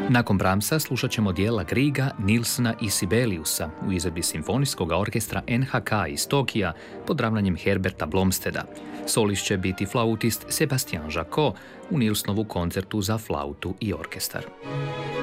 Nakon Brahmsa slušat ćemo dijela Griega, Nilsona i Sibeliusa u izvedbi simfonijskog orkestra NHK iz Tokija pod ravnanjem Herberta Blomsteda. Solist će biti flautist Sébastien Jacot u Nilsonovu koncertu za flautu i orkestar.